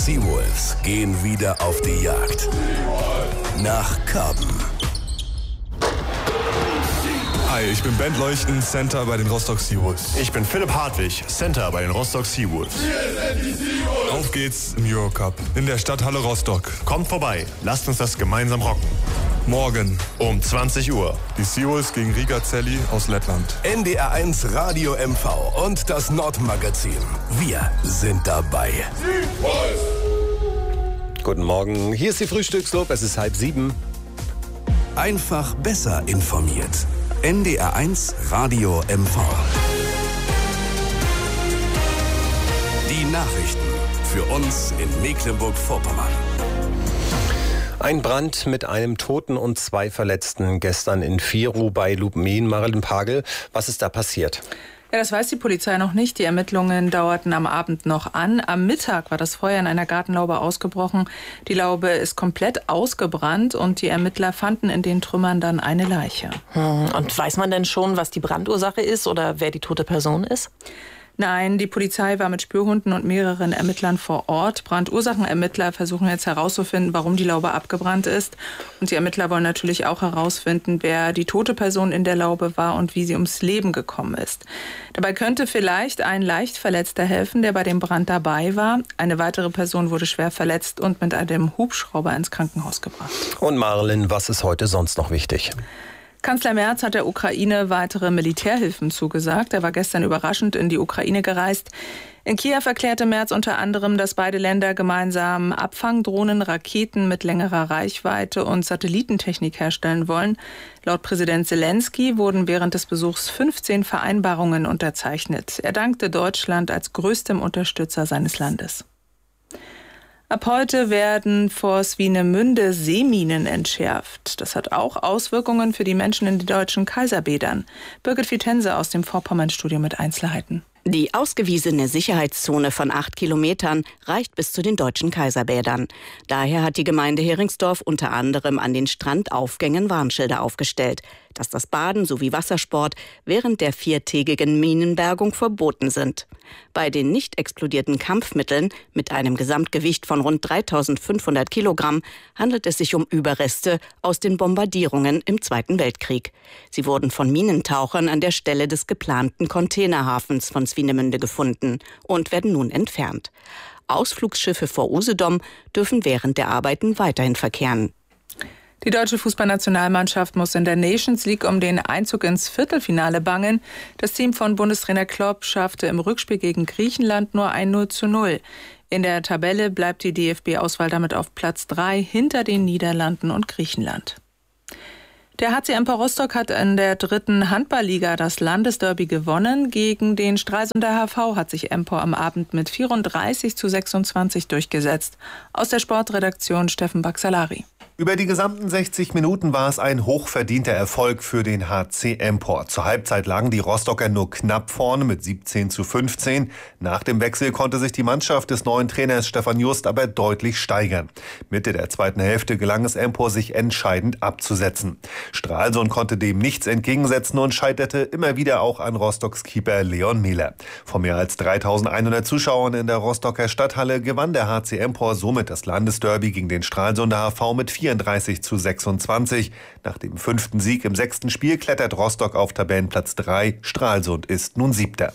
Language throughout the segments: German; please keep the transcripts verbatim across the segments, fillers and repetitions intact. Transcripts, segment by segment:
Seawolves gehen wieder auf die Jagd. Nach Karben. Hi, ich bin Bent Leuchten, Center bei den Rostock Seawolves. Ich bin Philipp Hartwig, Center bei den Rostock Seawolves. Auf geht's im Eurocup in der Stadthalle Rostock. Kommt vorbei, lasst uns das gemeinsam rocken. Morgen um zwanzig Uhr. Die Seawolves gegen Riga Celli aus Lettland. N D R eins Radio M V und das Nordmagazin. Wir sind dabei. Guten Morgen, hier ist die Frühstückslob, es ist halb sieben. Einfach besser informiert. N D R eins Radio M V. Die Nachrichten für uns in Mecklenburg-Vorpommern. Ein Brand mit einem Toten und zwei Verletzten gestern in Vieru bei Lubmin. Marilyn Pagel, was ist da passiert? Ja, das weiß die Polizei noch nicht. Die Ermittlungen dauerten am Abend noch an. Am Mittag war das Feuer in einer Gartenlaube ausgebrochen. Die Laube ist komplett ausgebrannt und die Ermittler fanden in den Trümmern dann eine Leiche. Hm, und weiß man denn schon, was die Brandursache ist oder wer die tote Person ist? Nein, die Polizei war mit Spürhunden und mehreren Ermittlern vor Ort. Brandursachenermittler versuchen jetzt herauszufinden, warum die Laube abgebrannt ist. Und die Ermittler wollen natürlich auch herausfinden, wer die tote Person in der Laube war und wie sie ums Leben gekommen ist. Dabei könnte vielleicht ein leicht Verletzter helfen, der bei dem Brand dabei war. Eine weitere Person wurde schwer verletzt und mit einem Hubschrauber ins Krankenhaus gebracht. Und Marilyn, was ist heute sonst noch wichtig? Kanzler Merz hat der Ukraine weitere Militärhilfen zugesagt. Er war gestern überraschend in die Ukraine gereist. In Kiew erklärte Merz unter anderem, dass beide Länder gemeinsam Abfangdrohnen, Raketen mit längerer Reichweite und Satellitentechnik herstellen wollen. Laut Präsident Zelensky wurden während des Besuchs fünfzehn Vereinbarungen unterzeichnet. Er dankte Deutschland als größtem Unterstützer seines Landes. Ab heute werden vor Swinemünde Seeminen entschärft. Das hat auch Auswirkungen für die Menschen in den deutschen Kaiserbädern. Birgit Vitense aus dem Vorpommern-Studio mit Einzelheiten. Die ausgewiesene Sicherheitszone von acht Kilometern reicht bis zu den deutschen Kaiserbädern. Daher hat die Gemeinde Heringsdorf unter anderem an den Strandaufgängen Warnschilder aufgestellt, dass das Baden sowie Wassersport während der viertägigen Minenbergung verboten sind. Bei den nicht explodierten Kampfmitteln mit einem Gesamtgewicht von rund dreitausendfünfhundert Kilogramm handelt es sich um Überreste aus den Bombardierungen im Zweiten Weltkrieg. Sie wurden von Minentauchern an der Stelle des geplanten Containerhafens von Swinemünde gefunden und werden nun entfernt. Ausflugsschiffe vor Usedom dürfen während der Arbeiten weiterhin verkehren. Die deutsche Fußballnationalmannschaft muss in der Nations League um den Einzug ins Viertelfinale bangen. Das Team von Bundestrainer Klopp schaffte im Rückspiel gegen Griechenland nur ein null zu null. In der Tabelle bleibt die D F B-Auswahl damit auf Platz drei hinter den Niederlanden und Griechenland. Der H C Empor Rostock hat in der dritten Handballliga das Landesderby gewonnen. Gegen den Stralsunder H V hat sich Empor am Abend mit vierunddreißig zu sechsundzwanzig durchgesetzt. Aus der Sportredaktion Steffen Baxalari. Über die gesamten sechzig Minuten war es ein hochverdienter Erfolg für den H C Empor. Zur Halbzeit lagen die Rostocker nur knapp vorne mit siebzehn zu fünfzehn. Nach dem Wechsel konnte sich die Mannschaft des neuen Trainers Stefan Just aber deutlich steigern. Mitte der zweiten Hälfte gelang es Empor, sich entscheidend abzusetzen. Stralsund konnte dem nichts entgegensetzen und scheiterte immer wieder auch an Rostocks Keeper Leon Mehler. Vor mehr als dreitausendeinhundert Zuschauern in der Rostocker Stadthalle gewann der H C Empor somit das Landesderby gegen den Stralsunder H V mit vierunddreißig zu sechsundzwanzig. Nach dem fünften Sieg im sechsten Spiel klettert Rostock auf Tabellenplatz drei. Stralsund ist nun Siebter.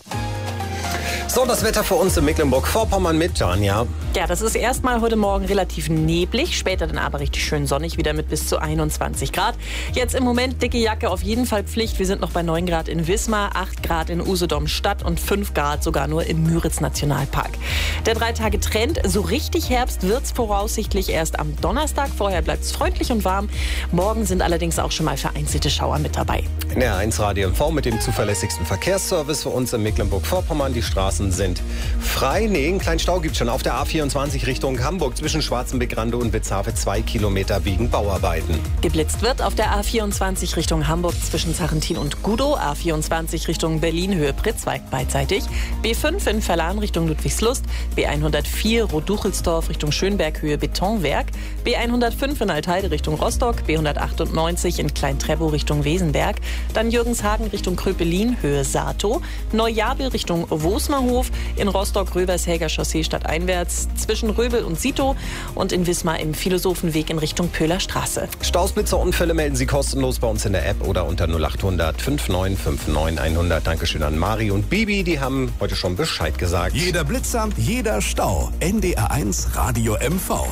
So, das Wetter für uns in Mecklenburg-Vorpommern mit Janja. Ja, das ist erstmal heute Morgen relativ neblig, später dann aber richtig schön sonnig, wieder mit bis zu einundzwanzig Grad. Jetzt im Moment dicke Jacke auf jeden Fall Pflicht. Wir sind noch bei neun Grad in Wismar, acht Grad in Usedom Stadt und fünf Grad sogar nur im Müritz-Nationalpark. Der Drei-Tage-Trend, so richtig Herbst wird's voraussichtlich erst am Donnerstag. Vorher bleibt's freundlich und warm. Morgen sind allerdings auch schon mal vereinzelte Schauer mit dabei. N D R eins Radio M V mit dem zuverlässigsten Verkehrsservice für uns in Mecklenburg-Vorpommern. Die Straßen sind frei. Nee, einen kleinen Stau gibt es schon auf der A vierundzwanzig Richtung Hamburg zwischen Schwarzenbeck-Rande und Witzhafe, zwei Kilometer wegen Bauarbeiten. Geblitzt wird auf der A vierundzwanzig Richtung Hamburg zwischen Sarrentin und Gudow, A vierundzwanzig Richtung Berlin Höhe Pritzwalk beidseitig, B fünf in Verlan Richtung Ludwigslust, B hundertvier Roduchelsdorf Richtung Schönberg Höhe Betonwerk, B hundertfünf in Altheide Richtung Rostock, B hundertachtundneunzig in Klein-Treppow Richtung Wesenberg, dann Jürgenshagen Richtung Kröpelin Höhe Sato, Neujabel Richtung Wosmerhof Bahnhof, in Rostock Rövershäger Chaussee stadteinwärts, zwischen Röbel und Sito und in Wismar im Philosophenweg in Richtung Pöhler Straße. Staus, Blitzer, Unfälle melden Sie kostenlos bei uns in der App oder unter null acht hundert fünfundneunzig neunundfünfzig hundert. Dankeschön an Mari und Bibi, die haben heute schon Bescheid gesagt. Jeder Blitzer, jeder Stau. N D R eins Radio M V.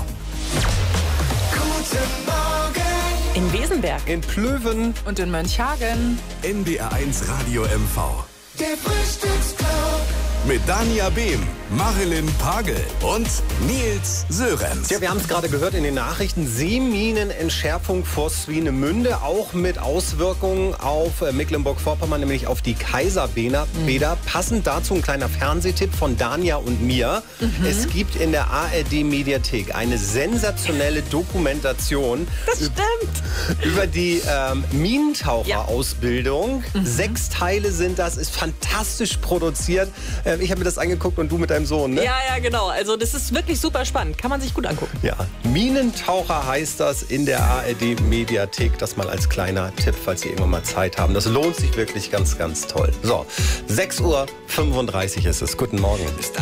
In Wesenberg. In Plöwen. Und in Mönchhagen. N D R eins Radio M V. Der Frühstücksclub. Mit Dania Behm, Marilyn Pagel und Nils Sörenz. Ja, wir haben es gerade gehört in den Nachrichten. Seeminenentschärfung vor Swinemünde, auch mit Auswirkungen auf äh, Mecklenburg-Vorpommern, nämlich auf die Kaiserbäder. Mhm. Passend dazu ein kleiner Fernsehtipp von Dania und mir. Mhm. Es gibt in der A R D-Mediathek eine sensationelle Dokumentation. Das stimmt. Über die ähm, Minentaucherausbildung. Ja. Mhm. Sechs Teile sind das, ist fantastisch produziert. Äh, ich habe mir das angeguckt und du mit deinem Sohn, ne? Ja, ja, genau. Also das ist wirklich super spannend. Kann man sich gut angucken. Ja, Minentaucher heißt das in der A R D-Mediathek. Das mal als kleiner Tipp, falls Sie irgendwann mal Zeit haben. Das lohnt sich wirklich ganz, ganz toll. So, sechs Uhr fünfunddreißig ist es. Guten Morgen.